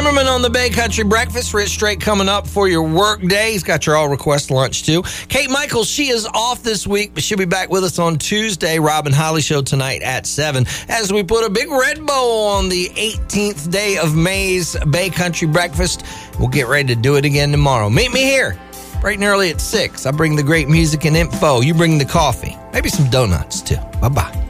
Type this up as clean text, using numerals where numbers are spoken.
Zimmerman on the Bay Country Breakfast. Rich Straight coming up for your work day. He's got your all-request lunch, too. Kate Michaels, she is off this week, but she'll be back with us on Tuesday. Rob and Holly show tonight at 7 as we put a big red bow on the 18th day of May's Bay Country Breakfast. We'll get ready to do it again tomorrow. Meet me here bright and early at 6. I bring the great music and info. You bring the coffee. Maybe some donuts, too. Bye-bye.